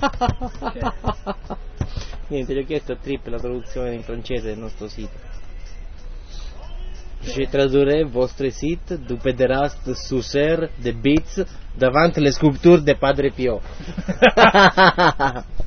Niente, gli ho chiesto a Trip la traduzione in francese del nostro sito. Je tradurrai vostre site du pederast sucer de bits davanti le sculpture de Padre Pio.